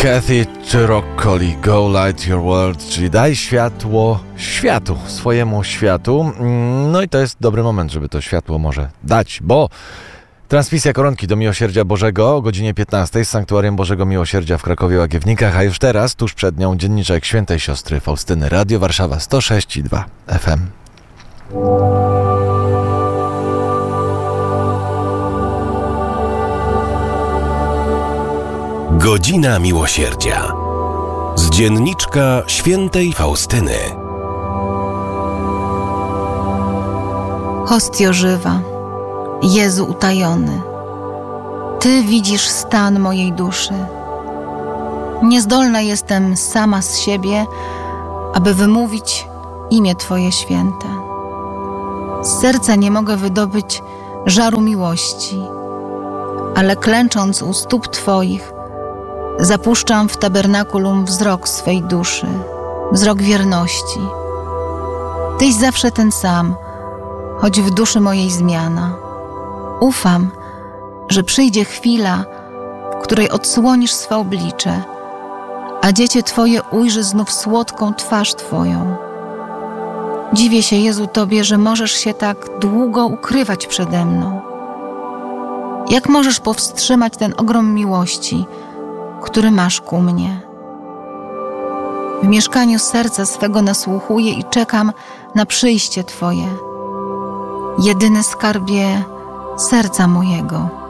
Kathy Troccoli, Go Light Your World, czyli daj światło światu, swojemu światu. No i to jest dobry moment, żeby to światło może dać, bo transmisja Koronki do Miłosierdzia Bożego o godzinie 15 z Sanktuarium Bożego Miłosierdzia w Krakowie Łagiewnikach, a już teraz, tuż przed nią, dzienniczek świętej siostry Faustyny, Radio Warszawa 106,2 FM. Godzina Miłosierdzia. Z dzienniczka świętej Faustyny. Hostio żywa, Jezu utajony, Ty widzisz stan mojej duszy. Niezdolna jestem sama z siebie, aby wymówić imię Twoje święte. Z serca nie mogę wydobyć żaru miłości, ale klęcząc u stóp Twoich, zapuszczam w tabernakulum wzrok swej duszy, wzrok wierności. Tyś zawsze ten sam, choć w duszy mojej zmiana. Ufam, że przyjdzie chwila, w której odsłonisz swe oblicze, a dziecię Twoje ujrzy znów słodką twarz Twoją. Dziwię się, Jezu, Tobie, że możesz się tak długo ukrywać przede mną. Jak możesz powstrzymać ten ogrom miłości, który masz ku mnie? W mieszkaniu serca swego nasłuchuję i czekam na przyjście Twoje, jedyny skarbie serca mojego.